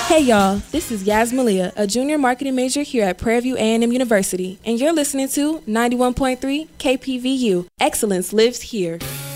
Hey y'all, this is Yaz Malia, a junior marketing major here at Prairie View A&M University, and you're listening to 91.3 KPVU. Excellence lives here.